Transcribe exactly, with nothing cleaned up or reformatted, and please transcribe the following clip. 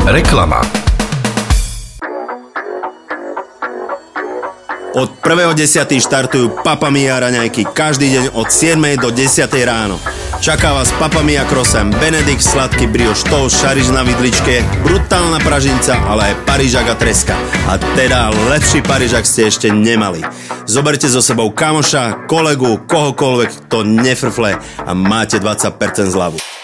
Reklama. Od prvého desiateho štartujú Papa Mia raňajky každý deň od siedmej do desiatej ráno. Čaká vás Papa Mia croissant, Benedikt, sladký brioš, toast, šariš na vidličke, brutálna pražinca, ale aj parížak a treska. A teda lepší parížak ste ešte nemali. Zoberte so sebou kamoša, kolegu, kohokoľvek, to nefrfle a máte dvadsať percent zľavu.